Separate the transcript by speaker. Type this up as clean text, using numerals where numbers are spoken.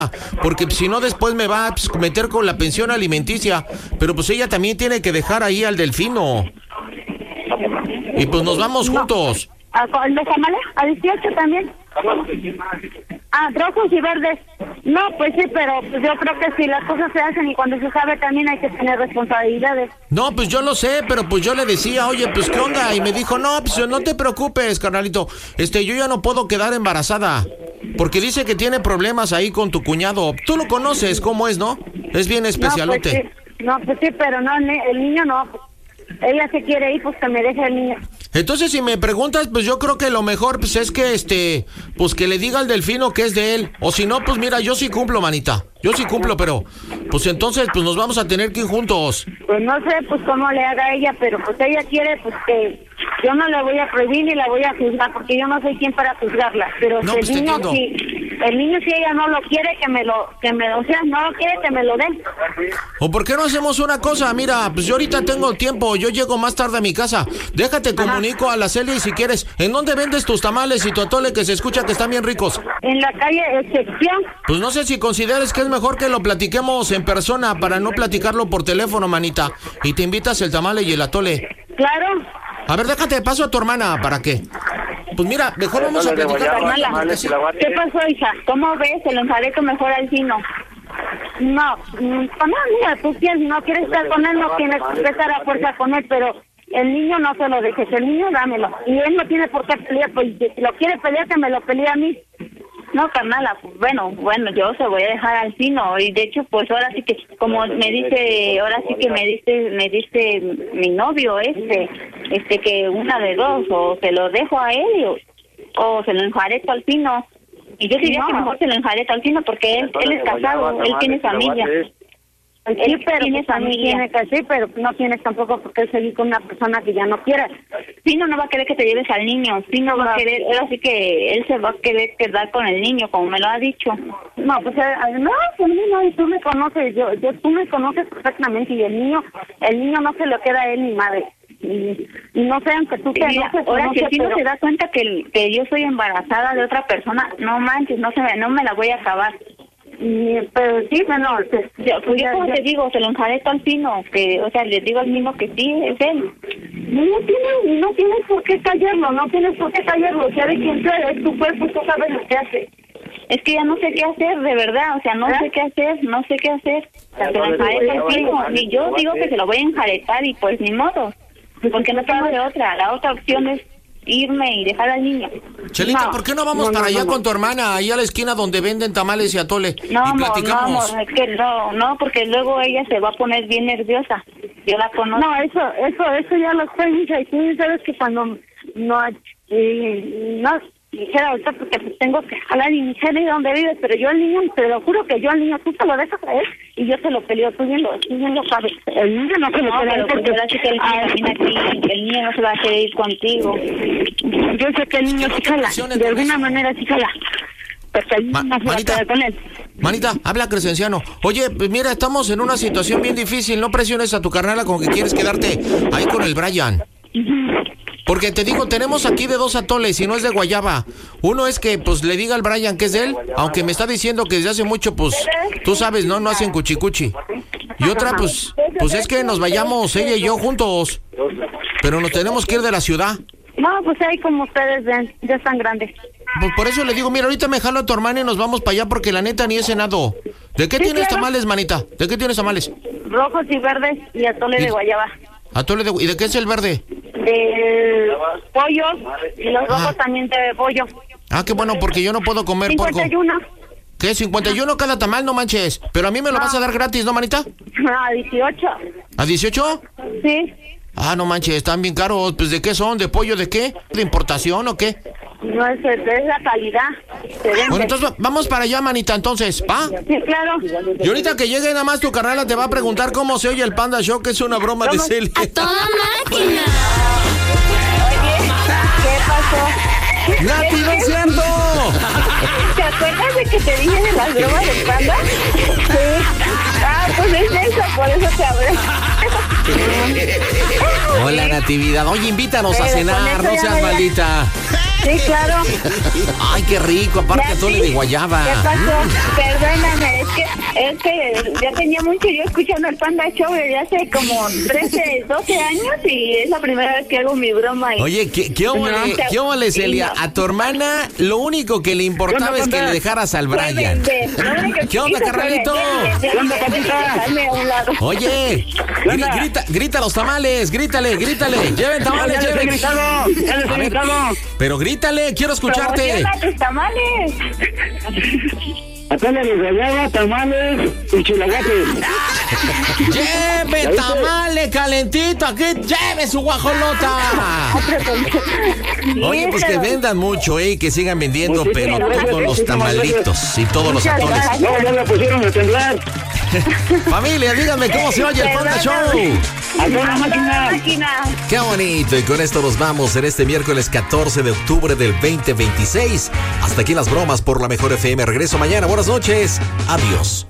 Speaker 1: porque si no después me va a meter con la pensión alimenticia, pero pues ella también tiene que dejar ahí al Delfino. Y pues nos vamos juntos.
Speaker 2: ¿El de tamales? ¿A 18 también? Rojos y verdes. No, pues sí, pero pues yo creo que si las cosas se hacen y cuando se sabe también hay que tener responsabilidades.
Speaker 1: No, pues yo lo sé, pero pues yo le decía, oye, pues ¿qué onda? Y me dijo, no, pues no te preocupes, carnalito. Yo ya no puedo quedar embarazada. Porque dice que tiene problemas ahí con tu cuñado. Tú lo conoces, ¿cómo es, no? Es bien especialote.
Speaker 2: No, pues sí, pero no, el niño no. Ella se quiere ir, pues que me deje el niño.
Speaker 1: Entonces, si me preguntas, pues yo creo que lo mejor pues es que pues que le diga al Delfino que es de él. O si no, pues mira, yo sí cumplo, manita. Yo sí cumplo, pero pues entonces pues nos vamos a tener que ir juntos.
Speaker 2: Pues no sé, pues cómo le haga ella, pero pues ella quiere, pues que yo no le voy a prohibir ni la voy a juzgar, porque yo no soy quien para juzgarla. Pero
Speaker 1: no,
Speaker 2: si
Speaker 1: pues
Speaker 2: el niño si ella no lo quiere, o sea, no lo quiere, que me lo den.
Speaker 1: ¿O por qué no hacemos una cosa? Mira, pues yo ahorita tengo tiempo, yo llego más tarde a mi casa. Déjate, comunico a la Celia y si quieres. ¿En dónde vendes tus tamales y tu atole que se escucha que están bien ricos?
Speaker 2: En la calle Excepción.
Speaker 1: Pues no sé si consideres que es mejor que lo platiquemos en persona para no platicarlo por teléfono, manita. Y te invitas el tamale y el atole.
Speaker 2: Claro.
Speaker 1: A ver, déjate, paso a tu hermana, ¿para qué? Pues mira, mejor vamos a platicar.
Speaker 2: ¿Qué pasó, hija? ¿Cómo ves? Se lo enjareto mejor al Chino. No, mira, tú no quieres estar con él, no tienes que estar a fuerza con él, pero el niño no se lo dejes, el niño dámelo. Y él no tiene por qué pelear, pues si lo quiere pelear, que me lo pelee a mí.
Speaker 3: No, carnala, bueno, yo se voy a dejar al Chino, y de hecho, pues ahora sí que, como me dice mi novio, que una de dos, o se lo dejo a él, o se lo enjareto al Chino. Y yo diría que mejor se lo enjareto al Chino, porque él es casado, él tiene familia.
Speaker 2: Sí, pero tiene familia. Sí, pero no tienes tampoco por qué seguir con una persona que ya no quiere.
Speaker 3: Chino no va a querer que te lleves al niño. Chino va a querer, ahora sí que él se va a querer quedar con el niño, como me lo ha dicho.
Speaker 2: No, pues no, y tú me conoces, tú me conoces perfectamente, y el niño no se lo queda a él ni madre. Y no sé, aunque tú te enojes,
Speaker 3: ahora que el Chino se da cuenta que yo soy embarazada de otra persona, no manches, no me la voy a acabar.
Speaker 2: Pero sí, bueno,
Speaker 3: yo como te digo, se lo enjareto al Chino, que, o sea, le digo al mismo que sí, es él.
Speaker 2: No tienes por qué callarlo, o sea, de quién sea, es tu cuerpo, tú sabes lo que hace.
Speaker 3: Es que ya no sé qué hacer, de verdad, o sea, no sé qué hacer. O sea, se lo enjareto al Chino, y yo digo que se lo voy a enjaretar, y pues ni modo, porque no tengo de otra. La otra opción es irme y dejar al niño.
Speaker 1: Chelita, ¿por qué no vamos para allá con tu hermana, ahí a la esquina donde venden tamales y atole?
Speaker 3: No,
Speaker 1: y platicamos.
Speaker 3: es que no, porque luego ella se va a poner bien nerviosa. Yo la conozco.
Speaker 2: No, eso ya lo sé, hija, y tú sabes que cuando dijera ahorita, porque pues tengo que jalar y ni sé de dónde vives, pero yo al niño, te lo juro que yo al niño, tú se lo dejas a él y yo se lo peleo, tú bien lo sabes. El niño no se lo peleo,
Speaker 3: porque ahora sí que el niño no se va a querer ir contigo.
Speaker 2: Yo sé que el niño sí jala, de alguna manera sí jala. Porque el niño no se va a quedar con él.
Speaker 1: Manita, habla Crescenciano. Oye, pues mira, estamos en una situación bien difícil, no presiones a tu carnala con que quieres quedarte ahí con el Brian. Porque te digo, tenemos aquí de dos atoles y no es de guayaba. Uno es que pues le diga al Brian que es de él, aunque me está diciendo que desde hace mucho, pues, tú sabes, no hacen cuchicuchi. Y otra, pues es que nos vayamos ella y yo juntos. Pero nos tenemos que ir de la ciudad.
Speaker 2: No, pues ahí como ustedes ven, ya están grandes.
Speaker 1: Pues por eso le digo, mira, ahorita me jalo a tu hermana y nos vamos para allá porque la neta ni he cenado. ¿De qué tienes tamales, manita? ¿De qué tienes tamales?
Speaker 2: Rojos y verdes y atole de guayaba.
Speaker 1: ¿Y de qué es el verde?
Speaker 2: De pollo, y los rojos también de pollo.
Speaker 1: Ah, qué bueno, porque yo no puedo comer
Speaker 2: 51.
Speaker 1: Porco. ¿Qué? 51 cada tamal, no manches. Pero a mí me lo vas a dar gratis, ¿no, manita?
Speaker 2: A 18.
Speaker 1: ¿A 18?
Speaker 2: Sí.
Speaker 1: Ah, no manches, están bien caros. Pues, ¿de qué son? ¿De pollo de qué? ¿De importación o qué?
Speaker 2: No, es la calidad.
Speaker 1: Bueno, entonces vamos para allá, manita, entonces, ¿va?
Speaker 2: Sí, claro.
Speaker 1: Y ahorita que llegue nada más tu carnala te va a preguntar cómo se oye el Panda Show, que es una broma de Celia.
Speaker 4: ¡A toda máquina!
Speaker 2: Oye, ¿qué pasó?
Speaker 1: ¡Nati, no es cierto!
Speaker 2: ¿Te acuerdas de que te dije de las bromas del Panda? Sí. Pues es eso, por eso te hablé.
Speaker 1: Hola, Natividad. Oye, invítanos a cenar, no seas maldita.
Speaker 2: Sí, claro.
Speaker 1: Ay, qué rico, aparte atole de guayaba.
Speaker 2: ¿Qué pasó? Perdóname, es que ya tenía mucho yo escuchando el Panda Show desde hace como 13, 12 años y es la primera vez que hago mi broma.
Speaker 1: Oye, ¿qué óvole, Celia? A tu hermana lo único que le importaba es que le dejaras al Brian. ¿Qué onda, carnalito?
Speaker 2: ¿Qué onda, papita?
Speaker 1: Oye, grita los tamales, grítale. Lleven tamales, lleven. A ver, pero grítale, quiero escucharte.
Speaker 2: Tus tamales.
Speaker 4: Atole de guayaba, tamales y chilagates.
Speaker 1: Lleve tamales calentito, aquí lleve su guajolota. Oye, pues que vendan mucho, que sigan vendiendo, pero todos los tamalitos y todos los atoles.
Speaker 4: No, ya la pusieron a temblar.
Speaker 1: Familia, díganme cómo se oye el Panda Show.
Speaker 4: ¡A toda máquina!
Speaker 1: Qué bonito, y con esto nos vamos en este miércoles 14 de octubre del 2026. Hasta aquí las bromas por la Mejor FM. Regreso mañana. Buenas noches. Adiós.